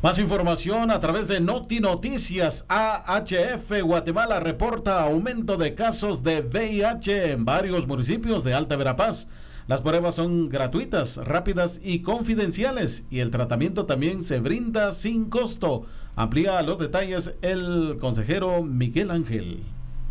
Más información a través de Noti Noticias. AHF Guatemala reporta aumento de casos de VIH en varios municipios de Alta Verapaz. Las pruebas son gratuitas, rápidas y confidenciales, y el tratamiento también se brinda sin costo. Amplía los detalles el consejero Miguel Ángel.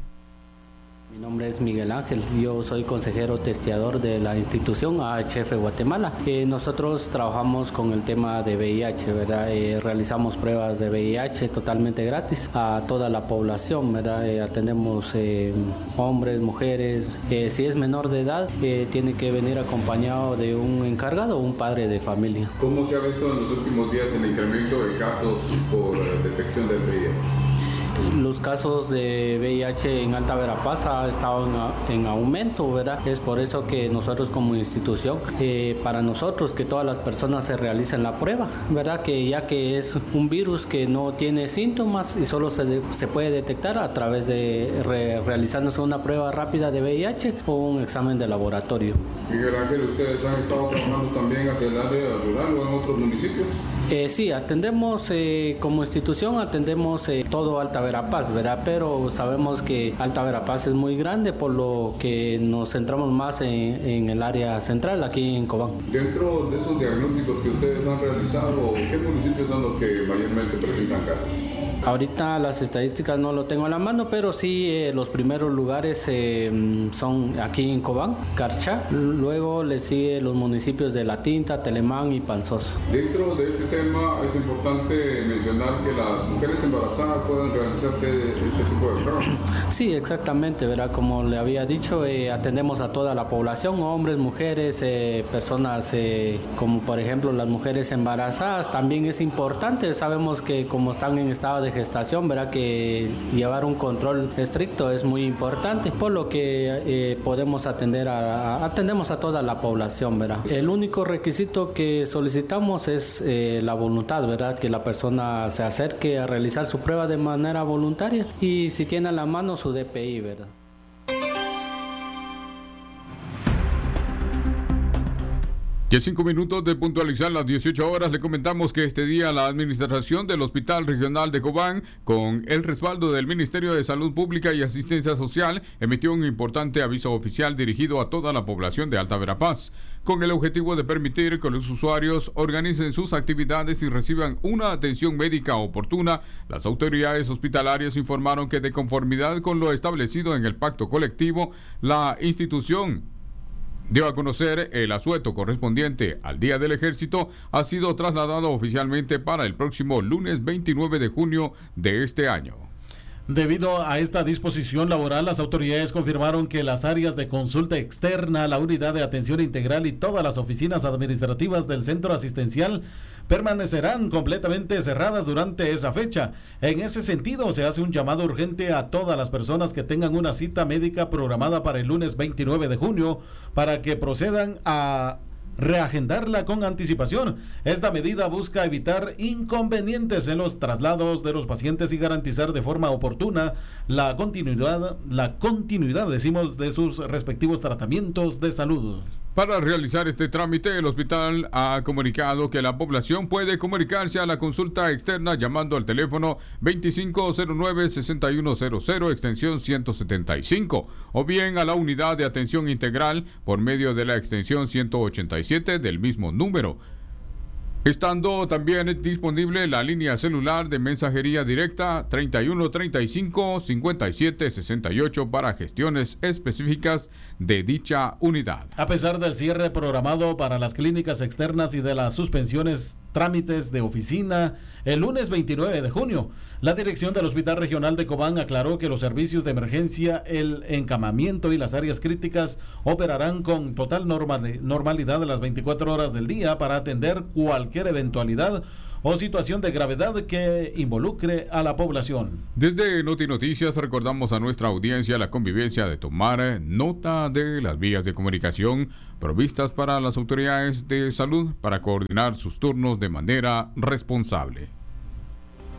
Mi nombre es Miguel Ángel, yo soy consejero testeador de la institución AHF Guatemala. Nosotros trabajamos con el tema de VIH, ¿verdad? Realizamos pruebas de VIH totalmente gratis a toda la población, ¿verdad? Atendemos hombres, mujeres. Si es menor de edad, tiene que venir acompañado de un encargado o un padre de familia. ¿Cómo se ha visto en los últimos días el incremento de casos por detección del VIH? Los casos de VIH en Alta Verapaz ha estado en aumento, ¿verdad? Es por eso que nosotros como institución, para nosotros que todas las personas se realicen la prueba, ¿verdad? Que ya que es un virus que no tiene síntomas y solo se puede detectar a través de realizándose una prueba rápida de VIH o un examen de laboratorio. Miguel Ángel, ¿ustedes han estado trabajando también hacia el área rural o en otros municipios? Sí, atendemos como institución, atendemos todo Alta Verapaz, ¿verdad? Pero sabemos que Alta Verapaz es muy grande, por lo que nos centramos más en el área central, aquí en Cobán. Dentro de esos diagnósticos que ustedes han realizado, ¿qué municipios son los que mayormente presentan casos? Ahorita las estadísticas no lo tengo a la mano, pero sí los primeros lugares son aquí en Cobán, Carchá, luego le sigue los municipios de La Tinta, Telemán y Panzoso. Dentro de este tema es importante mencionar que las mujeres embarazadas pueden realizar este tipo de pruebas. Sí, exactamente, ¿verdad? Como le había dicho, atendemos a toda la población, hombres, mujeres, personas como por ejemplo las mujeres embarazadas. También es importante, sabemos que como están en estado de gestación, ¿verdad? Que llevar un control estricto es muy importante, por lo que podemos atendemos a toda la población, ¿verdad? El único requisito que solicitamos es la voluntad, ¿verdad? Que la persona se acerque a realizar su prueba de manera voluntaria y si tiene a la mano su DPI, ¿verdad? Y a 5 minutos de puntualizar las 18 horas, le comentamos que este día la administración del Hospital Regional de Cobán, con el respaldo del Ministerio de Salud Pública y Asistencia Social, emitió un importante aviso oficial dirigido a toda la población de Alta Verapaz, con el objetivo de permitir que los usuarios organicen sus actividades y reciban una atención médica oportuna. Las autoridades hospitalarias informaron que, de conformidad con lo establecido en el pacto colectivo, la institución dio a conocer el asueto correspondiente al Día del Ejército ha sido trasladado oficialmente para el próximo lunes 29 de junio de este año. Debido a esta disposición laboral, las autoridades confirmaron que las áreas de consulta externa, la unidad de atención integral y todas las oficinas administrativas del centro asistencial permanecerán completamente cerradas durante esa fecha. En ese sentido, se hace un llamado urgente a todas las personas que tengan una cita médica programada para el lunes 29 de junio para que procedan a reagendarla con anticipación. Esta medida busca evitar inconvenientes en los traslados de los pacientes y garantizar de forma oportuna la continuidad, decimos, de sus respectivos tratamientos de salud. Para realizar este trámite, el hospital ha comunicado que la población puede comunicarse a la consulta externa llamando al teléfono 2509-6100, extensión 175, o bien a la unidad de atención integral por medio de la extensión 187 del mismo número, estando también disponible la línea celular de mensajería directa 3135-5768 para gestiones específicas de dicha unidad. A pesar del cierre programado para las clínicas externas y de las suspensiones trámites de oficina el lunes 29 de junio, la dirección del Hospital Regional de Cobán aclaró que los servicios de emergencia, el encamamiento y las áreas críticas operarán con total normalidad las 24 horas del día para atender cualquier eventualidad o situación de gravedad que involucre a la población. Desde Noti Noticias recordamos a nuestra audiencia la convivencia de tomar nota de las vías de comunicación provistas para las autoridades de salud para coordinar sus turnos de manera responsable.